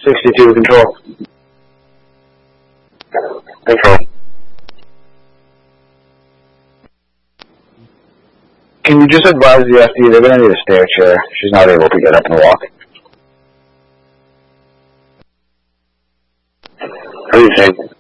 62 control. Control. Can you just advise the FD they're going to need a stair chair? She's not able to get up and walk. What do you think?